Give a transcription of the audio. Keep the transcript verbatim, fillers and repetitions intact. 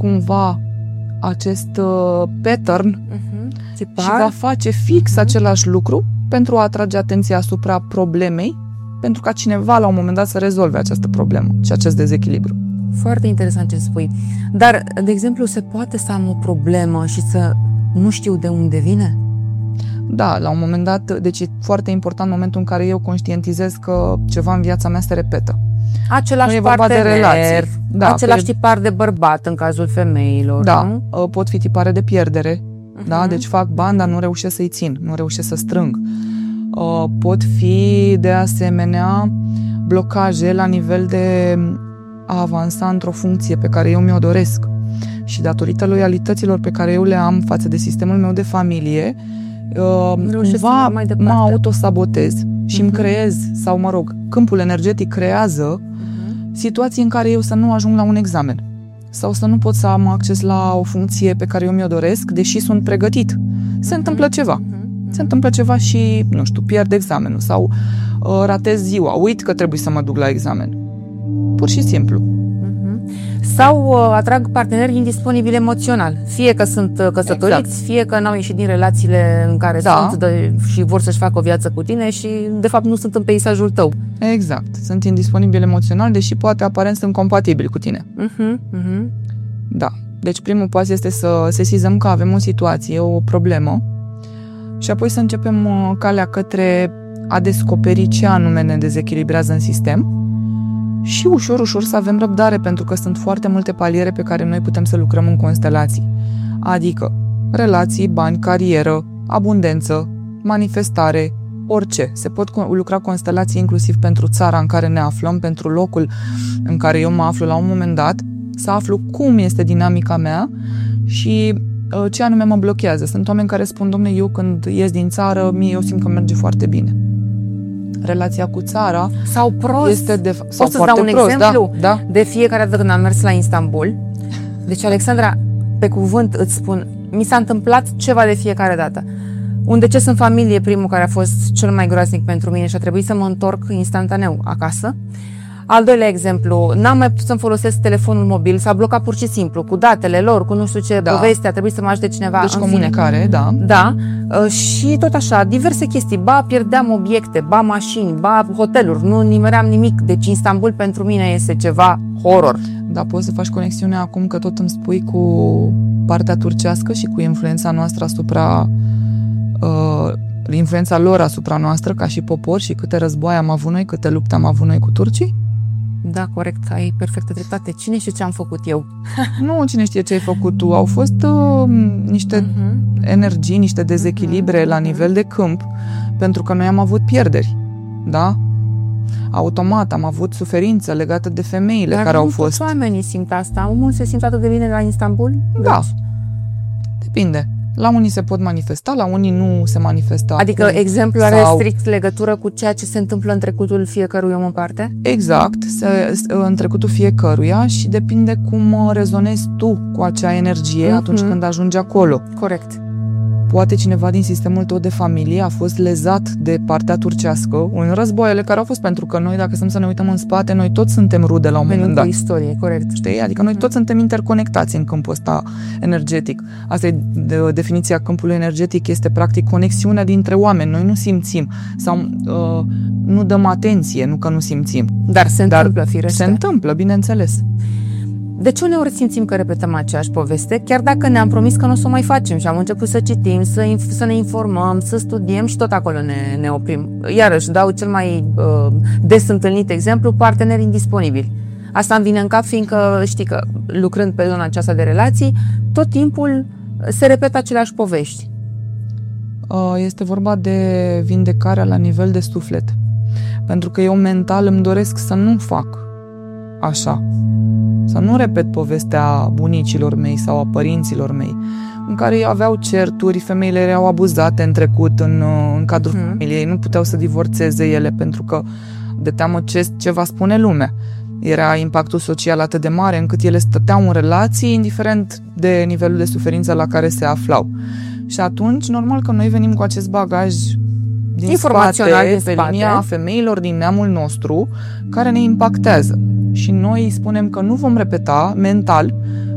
cumva acest uh, pattern uh-huh. și va face fix uh-huh. același lucru pentru a atrage atenția asupra problemei, pentru ca cineva la un moment dat să rezolve această problemă și acest dezechilibru. Foarte interesant ce spui. Dar, de exemplu, se poate să am o problemă și să nu știu de unde vine? Da, la un moment dat, deci e foarte important momentul în care eu conștientizez că ceva în viața mea se repetă. Același partener, da, același pe... tipar de bărbat în cazul femeilor. Da, nu? Pot fi tipare de pierdere, uh-huh. da? Deci fac bani, dar nu reușesc să-i țin, nu reușesc să strâng. Pot fi, de asemenea, blocaje la nivel de a avansa într-o funcție pe care eu mi-o doresc. Și datorită loialităților pe care eu le am față de sistemul meu de familie, cumva mă autosabotez și uh-huh. îmi creez, sau mă rog, câmpul energetic creează uh-huh. situații în care eu să nu ajung la un examen sau să nu pot să am acces la o funcție pe care eu mi-o doresc, deși sunt pregătit. Se uh-huh. întâmplă ceva. Uh-huh. Se întâmplă ceva și, nu știu, pierd examenul sau uh, ratez ziua, uit că trebuie să mă duc la examen. Pur și simplu. Sau uh, atrag parteneri indisponibili emoțional. Fie că sunt uh, căsătoriți, exact. Fie că n-au ieșit din relațiile în care da. sunt de, și vor să-și facă o viață cu tine și, de fapt, nu sunt în peisajul tău. Exact. Sunt indisponibili emoțional, deși poate aparent sunt compatibili cu tine. Uh-huh, uh-huh. Da. Deci primul pas este să sesizăm că avem o situație, o problemă și apoi să începem uh, calea către a descoperi ce anume ne dezechilibrează în sistem. Și ușor, ușor să avem răbdare, pentru că sunt foarte multe paliere pe care noi putem să lucrăm în constelații. Adică relații, bani, carieră, abundență, manifestare, orice. Se pot lucra constelații inclusiv pentru țara în care ne aflăm, pentru locul în care eu mă aflu la un moment dat, să aflu cum este dinamica mea și ce anume mă blochează. Sunt oameni care spun, domne, eu când ies din țară, mie eu simt că merge foarte bine. Relația cu țara sau prost. Este de, sau Pot să-ți dau un prost, exemplu? Da, da. De fiecare dată când am mers la Istanbul, deci, Alexandra, pe cuvânt îți spun, mi s-a întâmplat ceva de fiecare dată. Un deces în familie, primul, care a fost cel mai groaznic pentru mine și a trebuit să mă întorc instantaneu acasă. Al doilea exemplu, n-am mai putut să-mi folosesc telefonul mobil, s-a blocat pur și simplu, cu datele lor, cu nu știu ce da. poveste, a trebuit să mă ajute cineva. Deci comunicare, fine. da. Da, și tot așa, diverse chestii, ba pierdeam obiecte, ba mașini, ba hoteluri, nu nimeream nimic, deci Istanbul pentru mine este ceva horror. Da, poți să faci conexiunea acum că tot îmi spui cu partea turcească și cu influența noastră asupra, uh, influența lor asupra noastră ca și popor și câte războaie am avut noi, câte lupte am avut noi cu turcii? Da, corect, ai perfectă dreptate. Cine știe ce am făcut eu? Nu, cine știe ce ai făcut tu. Au fost uh, niște uh-huh. energii, niște dezechilibre uh-huh. la nivel de câmp, pentru că noi am avut pierderi, da? Automat am avut suferință legată de femeile Dar care au nu fost. Dar oamenii simt asta. Omul se simte atât de bine la Istanbul? Da. Deci... Depinde. La unii se pot manifesta, la unii nu se manifestă. Adică acum, exemplul are sau... strict legătură cu ceea ce se întâmplă în trecutul fiecărui om în parte? Exact, se, în trecutul fiecăruia și depinde cum rezonezi tu cu acea energie uh-huh. atunci când ajungi acolo. Corect. Poate cineva din sistemul tău de familie a fost lezat de partea turcească în războaiele care au fost, pentru că noi, dacă suntem să ne uităm în spate, noi toți suntem rude la un Venim moment dat. Istorie, corect. Știi? Adică noi toți suntem interconectați în câmpul ăsta energetic. Asta e de, definiția câmpului energetic, este practic conexiunea dintre oameni. Noi nu simțim sau uh, nu dăm atenție, nu că nu simțim. Dar se Dar întâmplă, firește. Se întâmplă, bineînțeles. De ce uneori simțim că repetăm aceeași poveste, chiar dacă ne-am promis că nu o să o mai facem și am început să citim, să, să ne informăm, să studiem și tot acolo ne, ne oprim? Iarăși, dau cel mai uh, des întâlnit exemplu, parteneri indisponibili. Asta îmi vine în cap, fiindcă știi că, lucrând pe zona aceasta de relații, tot timpul se repetă aceleași povești. Uh, este vorba de vindecarea la nivel de suflet. Pentru că eu mental îmi doresc să nu fac așa. Să nu repet povestea bunicilor mei sau a părinților mei, în care ei aveau certuri, femeile erau abuzate în trecut, în, în cadrul uh-huh. familiei, nu puteau să divorțeze ele pentru că de teamă ce, ce va spune lumea. Era impactul social atât de mare încât ele stăteau în relații, indiferent de nivelul de suferință la care se aflau. Și atunci, normal că noi venim cu acest bagaj din informațional spate, din pe spate. linia femeilor din neamul nostru, care ne impactează. Și noi spunem că nu vom repeta mental